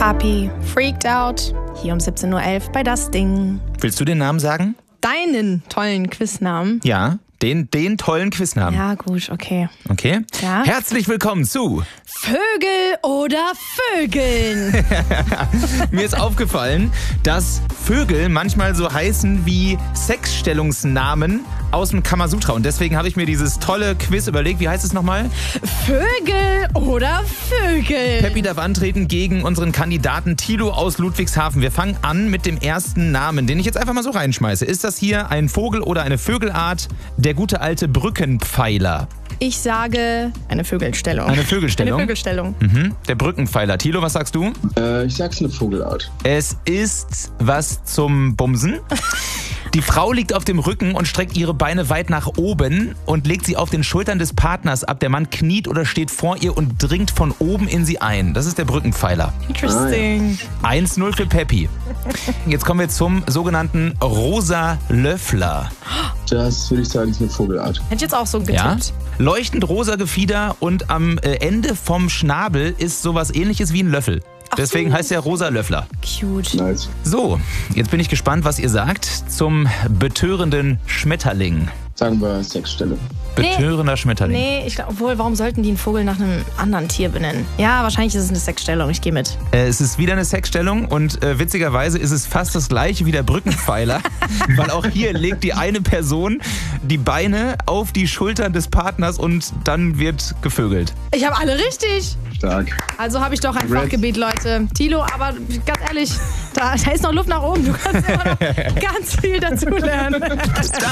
Papi, Freaked Out, hier um 17.11 Uhr bei Das Ding. Willst du den Namen sagen? Deinen tollen Quiznamen. Ja, den tollen Quiznamen. Ja, gut, okay. Okay? Ja. Herzlich willkommen zu Vögel oder Vögeln? Mir ist aufgefallen, dass Vögel manchmal so heißen wie Sexstellungsnamen aus dem Kamasutra. Und deswegen habe ich mir dieses tolle Quiz überlegt. Wie heißt es nochmal? Vögel oder Vögel? Peppi darf antreten gegen unseren Kandidaten Thilo aus Ludwigshafen. Wir fangen an mit dem ersten Namen, den ich jetzt einfach mal so reinschmeiße. Ist das hier ein Vogel oder eine Vögelart? Der gute alte Brückenpfeiler. Ich sage eine Vögelstellung. Eine Vögelstellung? Eine Vögelstellung. Der Brückenpfeiler. Thilo, was sagst du? Ich sag's eine Vogelart. Es ist was zum Bumsen. Die Frau liegt auf dem Rücken und streckt ihre Beine weit nach oben und legt sie auf den Schultern des Partners ab. Der Mann kniet oder steht vor ihr und dringt von oben in sie ein. Das ist der Brückenpfeiler. Interesting. 1-0 für Peppi. Jetzt kommen wir zum sogenannten Rosa Löffler. Das würde ich sagen, ist eine Vogelart. Hätte ich jetzt auch so getippt. Ja? Leuchtend rosa Gefieder und am Ende vom Schnabel ist sowas ähnliches wie ein Löffel. Deswegen heißt er Rosa Löffler. Cute. Nice. So, jetzt bin ich gespannt, was ihr sagt zum betörenden Schmetterling. Sagen wir Sexstellung. Betörender Schmetterling. Nee, ich glaube, obwohl, warum sollten die einen Vogel nach einem anderen Tier benennen? Ja, wahrscheinlich ist es eine Sexstellung. Ich gehe mit. Es ist wieder eine Sexstellung und witzigerweise ist es fast das gleiche wie der Brückenpfeiler, weil auch hier legt die eine Person die Beine auf die Schultern des Partners und dann wird gevögelt. Ich habe alle richtig. Stark. Also habe ich doch ein Fachgebiet, Leute. Thilo, aber ganz ehrlich, da ist noch Luft nach oben. Du kannst immer noch ganz viel dazulernen.